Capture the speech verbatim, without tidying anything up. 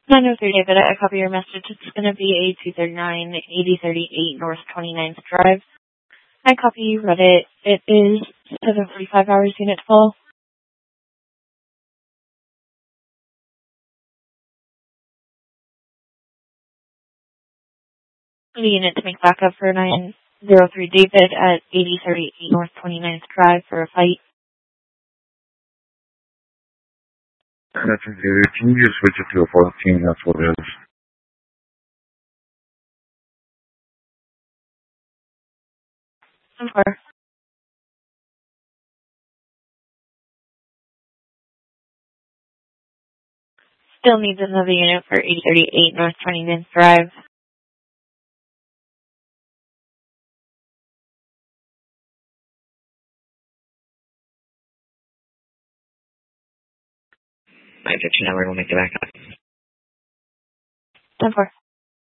nine oh three David, I copy your message. It's going to be A two thirty-nine, eighty thirty-eight North twenty-ninth Drive. I copy you, read it. It is seven forty-five hours unit full. The unit to make backup for nine oh three David at eighty thirty-eight North twenty-ninth Drive for a fight. That's okay. Can you just switch it to a fourteen? That's what it is. Of course. Still needs another unit for eighty thirty-eight North twenty-ninth Drive. My pitch network will make it back up. Of course.